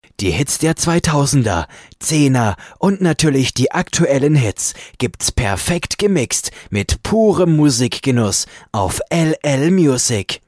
Die Hits der 2000er, 10er und natürlich die aktuellen Hits gibt's perfekt gemixt mit purem Musikgenuss auf LL Music.